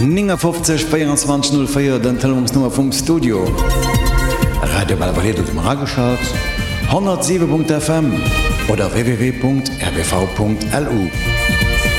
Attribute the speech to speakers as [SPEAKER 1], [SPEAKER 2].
[SPEAKER 1] 50 den Telungsnummer vum Studio. Radio Balvalet dem Rageschaut, 107.fm oder www.rbv.lu.